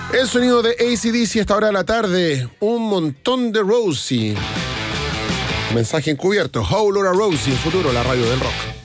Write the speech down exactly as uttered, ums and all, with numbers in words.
El sonido de A C D C a esta hora de la tarde. Un montón de Rosie. Mensaje encubierto. How Laura Rosie, en futuro, la radio del rock.